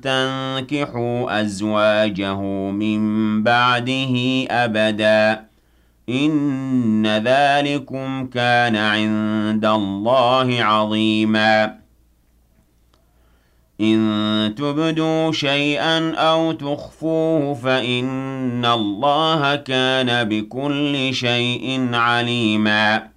تنكحوا أزواجه من بعده أبدا إن ذلكم كان عند الله عظيما إن تبدوا شيئا أو تخفوه فإن الله كان بكل شيء عليما